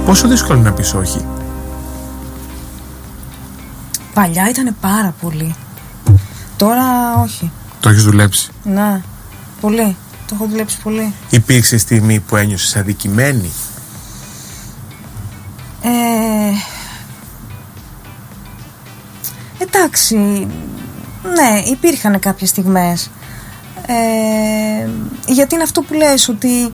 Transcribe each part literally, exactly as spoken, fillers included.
Πόσο δύσκολο είναι να πεις όχι? Παλιά ήταν πάρα πολύ. Τώρα όχι. Το έχεις δουλέψει? Ναι, πολύ. Το έχω δουλέψει πολύ. Υπήρξε στιγμή που ένιωσες αδικημένη? Ε, εντάξει, ναι, υπήρχαν κάποιες στιγμές. Ε, γιατί είναι αυτό που λες, ότι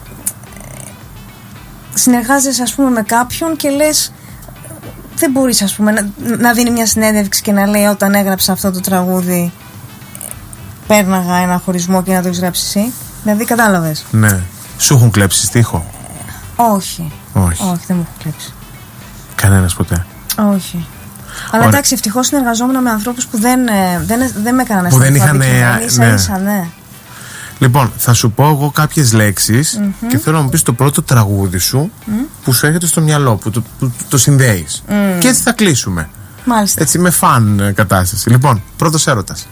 συνεργάζεσαι ας πούμε με κάποιον και λες, δεν μπορείς ας πούμε να, να δίνει μια συνέντευξη και να λέει όταν έγραψα αυτό το τραγούδι πέρναγα ένα χωρισμό και να το έχεις γράψει εσύ. Δηλαδή κατάλαβες? Ναι. Σου έχουν κλέψει στίχο? Ε, όχι. όχι Όχι, δεν μου έχουν κλέψει. Κανένας ποτέ? Όχι. Αλλά Ωρα... εντάξει, ευτυχώς συνεργαζόμουν με ανθρώπους που δεν, δεν, δεν με έκαναν που δεν είχαν, ίσα ίσα, ναι. Λοιπόν, θα σου πω εγώ κάποιες λέξεις mm-hmm. και θέλω να μου πεις το πρώτο τραγούδι σου mm. που σου έρχεται στο μυαλό, που το, που, που το συνδέεις mm. και έτσι θα κλείσουμε. Μάλιστα. Έτσι με φαν κατάσταση. Λοιπόν, πρώτος έρωτας.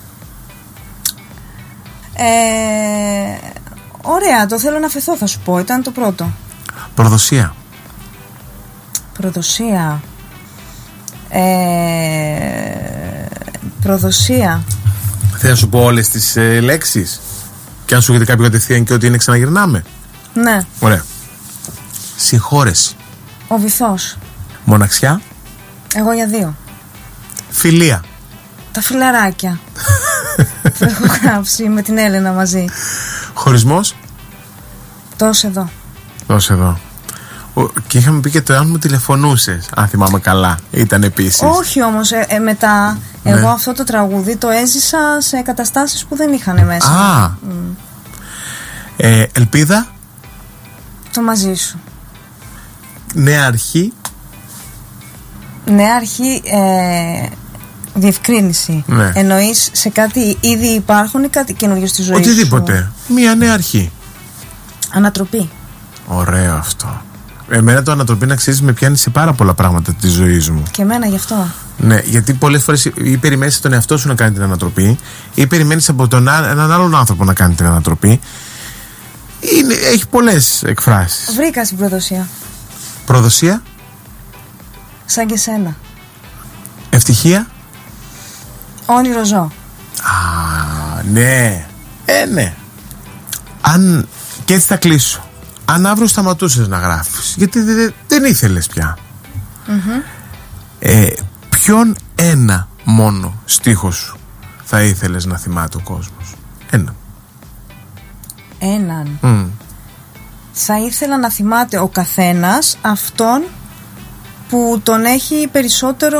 Ε, ωραία, το θέλω να αφαιθώ, θα σου πω. Ήταν το πρώτο. Προδοσία. Προδοσία. Ε, προδοσία. Θέλω να σου πω όλες τις ε, λέξεις και αν σου έρχεται κάποιο κατευθείαν και ότι είναι ξαναγυρνάμε. Ναι. Ωραία. Συγχώρεση. Ο βυθός. Μοναξιά. Εγώ για δύο. Φιλία. Τα φιλαράκια. Το έχω γράψει με την Έλενα μαζί. Χωρισμός. Τόσο εδώ. Τόσο εδώ. Και είχαμε πει και το αν μου τηλεφωνούσες, αν θυμάμαι καλά. Ήταν επίσης. Όχι όμως, ε, ε, μετά ναι. Εγώ αυτό το τραγούδι το έζησα σε καταστάσεις που δεν είχαν μέσα. Α. Mm. ε, Ελπίδα. Το μαζί σου. Νέα αρχή. Νέα αρχή, ε, διευκρίνηση. Ναι. Εννοείς σε κάτι ήδη υπάρχουν ή κάτι καινούριο στη ζωή Οτιδήποτε. σου? Οτιδήποτε. Μία νέα αρχή. Ανατροπή. Ωραίο αυτό. Εμένα το ανατροπή, να ξέρεις, με πιάνει σε πάρα πολλά πράγματα της ζωής μου. Και εμένα γι' αυτό. Ναι, γιατί πολλές φορές ή περιμένεις τον εαυτό σου να κάνει την ανατροπή, ή περιμένεις από τον, έναν άλλον άνθρωπο να κάνει την ανατροπή. Είναι, έχει πολλές εκφράσεις. Βρήκα στην προδοσία. Προδοσία. Σαν και σένα. Ευτυχία. Όνειρο ζω. Α, ναι. Ε, ναι. Αν. Και έτσι θα κλείσω. Αν αύριο σταματούσες να γράφεις, γιατί δε, δε, δεν ήθελες πια. Mm-hmm. Ε, ποιον ένα μόνο στίχο σου θα ήθελες να θυμάται ο κόσμος? Ένα. Έναν. Mm. Θα ήθελα να θυμάται ο καθένας αυτόν που τον έχει περισσότερο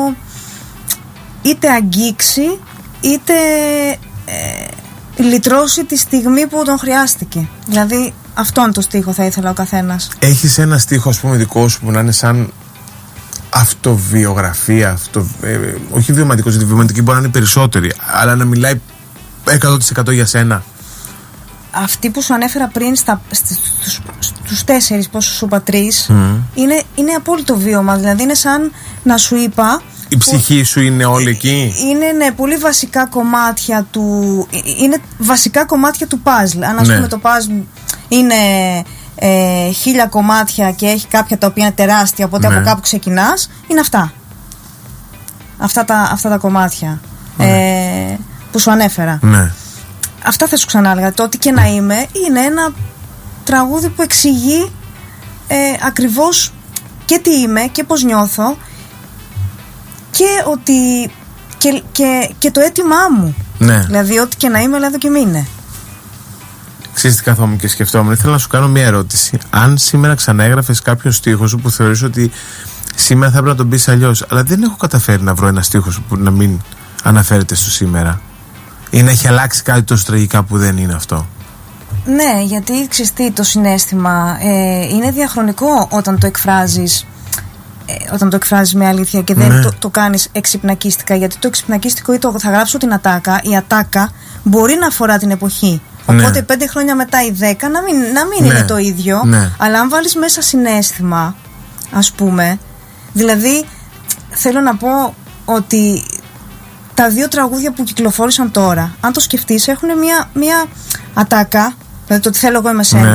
είτε αγγίξει είτε ε, λυτρώσει τη στιγμή που τον χρειάστηκε. Δηλαδή αυτόν το στίχο θα ήθελα ο καθένας. Έχεις ένα στίχο, ας πούμε, δικό σου που να είναι σαν αυτοβιογραφία, αυτο, ε, όχι βιωματικός, γιατί βιωματική μπορεί να είναι περισσότερη, αλλά να μιλάει εκατό τοις εκατό για σένα? Αυτή που σου ανέφερα πριν στα, στους, στους τέσσερις, πόσο σου είπα, τρεις, mm. είναι, είναι απόλυτο βίωμα. Δηλαδή είναι σαν να σου είπα, η ψυχή σου είναι όλη εκεί. Είναι, ναι, πολύ βασικά κομμάτια του. Είναι βασικά κομμάτια του puzzle. Αν ας ναι. πούμε το puzzle είναι ε, χίλια κομμάτια και έχει κάποια τα οποία είναι τεράστια, οπότε ναι. από κάπου ξεκινάς, είναι αυτά. Αυτά τα, αυτά τα κομμάτια ναι. ε, που σου ανέφερα. Ναι. Αυτά θα σου ξανά έλεγα. Το ότι και να είμαι είναι ένα τραγούδι που εξηγεί ε, ακριβώς και τι είμαι και πώς νιώθω και ότι και, και, και το αίτημά μου. Ναι. Δηλαδή ό,τι και να είμαι, αλλά εδώ και μείνε. Ξέρεις τι καθόμουν και σκεφτόμουν? Ήθελα να σου κάνω μια ερώτηση. Αν σήμερα ξαναέγραφες κάποιο στίχο σου που θεωρείς ότι σήμερα θα έπρεπε να τον πεις αλλιώς, αλλά δεν έχω καταφέρει να βρω ένα στίχο σου που να μην αναφέρεται στο σήμερα, ή να έχει αλλάξει κάτι τόσο τραγικά που δεν είναι αυτό? Ναι, γιατί ξέρεις τι, το συναίσθημα ε, είναι διαχρονικό όταν το εκφράζεις ε, όταν το εκφράζεις με αλήθεια και δεν ναι. το, το κάνεις εξυπνακίστικα. Γιατί το εξυπνακίστικο ή το θα γράψω την ατάκα, η ατάκα μπορεί να αφορά την εποχή. Οπότε ναι. πέντε χρόνια μετά ή δέκα να μην, να μην ναι. είναι το ίδιο. Ναι. Αλλά αν βάλεις μέσα συναίσθημα, ας πούμε, δηλαδή θέλω να πω ότι τα δύο τραγούδια που κυκλοφόρησαν τώρα, αν το σκεφτείς, έχουν μια, μια ατάκα, δηλαδή το τι θέλω εγώ με σένα, ναι.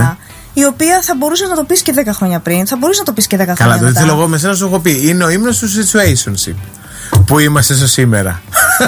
η οποία θα μπορούσε να το πει και δέκα χρόνια πριν, θα μπορούσε να το πει και δέκα χρόνια μετά. μετά. Καλά, το θέλω εγώ με σένα να σου έχω πει. Είναι ο ύμνος του situationship που είμαστε στο σήμερα.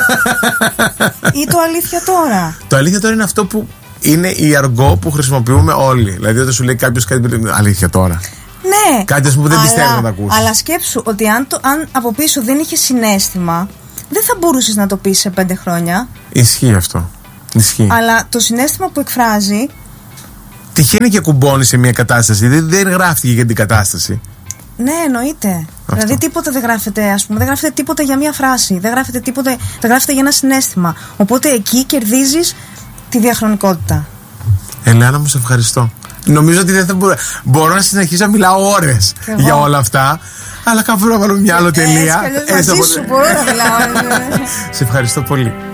Ή το αλήθεια τώρα. Το αλήθεια τώρα είναι αυτό που είναι η αργό που χρησιμοποιούμε όλοι. Δηλαδή, όταν σου λέει κάποιο κάτι. Αλήθεια τώρα. Ναι. Κάτι που δεν πιστεύει να το ακούσει. Αλλά σκέψου ότι αν, το, αν από πίσω δεν είχε συναίσθημα, δεν θα μπορούσε να το πει σε πέντε χρόνια. Ισχύει αυτό. Ισχύει. Αλλά το συναίσθημα που εκφράζει. Τυχαίνει και κουμπώνει σε μια κατάσταση. Δεν, δεν γράφτηκε για την κατάσταση. Ναι, εννοείται. Αυτό. Δηλαδή τίποτα δεν γράφεται, ας πούμε. Δεν γράφεται τίποτα για μια φράση. Δεν γράφεται τίποτα. Δεν γράφεται για ένα συναίσθημα. Οπότε εκεί κερδίζεις τη διαχρονικότητα. Ελένα, μου σε ευχαριστώ. Νομίζω ότι δεν θα μπορώ. Μπορώ να συνεχίσω να μιλάω ώρες για όλα αυτά. Αλλά κάπου να βάλω μια άλλη τελεία. Έτσι, μαζί σου μπορώ να μιλάω. Σε ευχαριστώ πολύ.